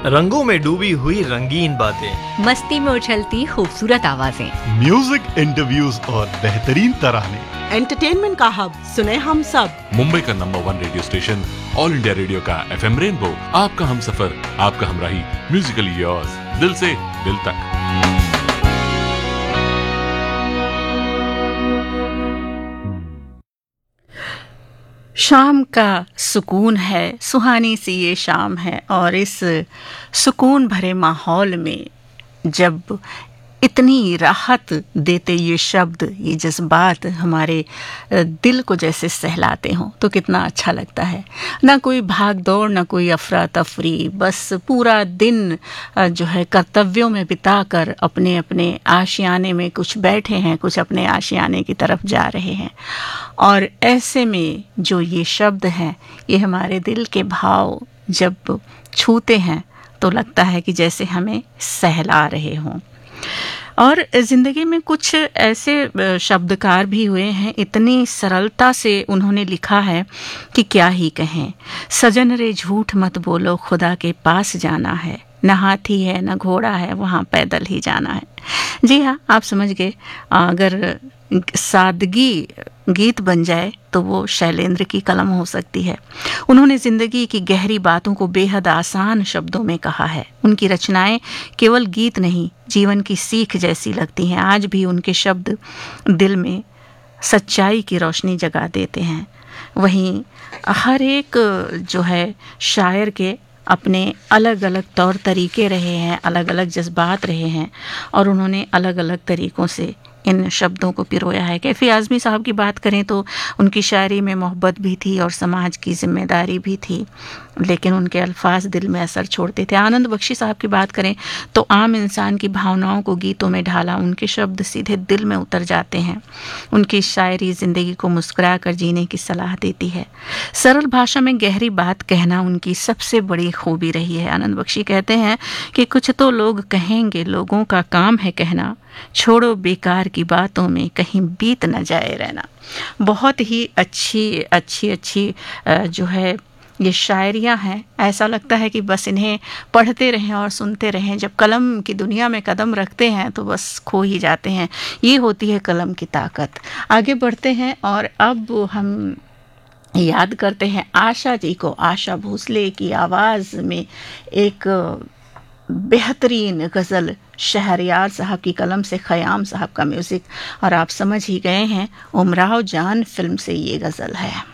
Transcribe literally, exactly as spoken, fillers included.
रंगों में डूबी हुई रंगीन बातें, मस्ती में उछलती खूबसूरत आवाजें, म्यूजिक, इंटरव्यूज और बेहतरीन तराने। एंटरटेनमेंट का हब सुने हम सब। मुंबई का number one radio station all India radio का एफ एम रेनबो, आपका हम सफर, आपका हमराही, म्यूजिकली योर्स, दिल से दिल तक। शाम का सुकून है, सुहानी सी ये शाम है, और इस सुकून भरे माहौल में जब इतनी राहत देते ये शब्द, ये जज्बात हमारे दिल को जैसे सहलाते हों तो कितना अच्छा लगता है। ना कोई भाग दौड़, ना कोई अफरा तफरी, बस पूरा दिन जो है कर्तव्यों में बिताकर अपने अपने आशियाने में कुछ बैठे हैं, कुछ अपने आशियाने की तरफ जा रहे हैं। और ऐसे में जो ये शब्द हैं, ये हमारे दिल के भाव जब छूते हैं तो लगता है कि जैसे हमें सहला रहे हों। और ज़िंदगी में कुछ ऐसे शब्दकार भी हुए हैं, इतनी सरलता से उन्होंने लिखा है कि क्या ही कहें। सजन रे झूठ मत बोलो, खुदा के पास जाना है, न हाथी है न घोड़ा है, वहाँ पैदल ही जाना है। जी हाँ, आप समझ गए। अगर सादगी गीत बन जाए तो वो शैलेंद्र की कलम हो सकती है। उन्होंने ज़िंदगी की गहरी बातों को बेहद आसान शब्दों में कहा है। उनकी रचनाएं केवल गीत नहीं, जीवन की सीख जैसी लगती हैं। आज भी उनके शब्द दिल में सच्चाई की रोशनी जगा देते हैं। वहीं हर एक जो है शायर के अपने अलग अलग तौर तरीके रहे हैं, अलग अलग जज्बात रहे हैं, और उन्होंने अलग अलग तरीक़ों से इन शब्दों को पिरोया है। कैफी आज़मी साहब की बात करें तो उनकी शायरी में मोहब्बत भी थी और समाज की जिम्मेदारी भी थी, लेकिन उनके अल्फाज दिल में असर छोड़ते थे। आनंद बख्शी साहब की बात करें तो आम इंसान की भावनाओं को गीतों में ढाला, उनके शब्द सीधे दिल में उतर जाते हैं। उनकी शायरी ज़िंदगी को मुस्कुरा कर जीने की सलाह देती है। सरल भाषा में गहरी बात कहना उनकी सबसे बड़ी खूबी रही है। आनंद बख्शी कहते हैं कि कुछ तो लोग कहेंगे, लोगों का काम है कहना, छोड़ो बेकार की बातों में कहीं बीत न जाए रहना। बहुत ही अच्छी अच्छी अच्छी जो है ये शायरियाँ हैं। ऐसा लगता है कि बस इन्हें पढ़ते रहें और सुनते रहें। जब कलम की दुनिया में कदम रखते हैं तो बस खो ही जाते हैं। ये होती है कलम की ताकत। आगे बढ़ते हैं और अब हम याद करते हैं आशा जी को। आशा भोसले की आवाज़ में एक बेहतरीन गज़ल, शहरयार साहब की कलम से ख़याम साहब का म्यूज़िक, और आप समझ ही गए हैं उमराव जान फिल्म से ये गज़ल है।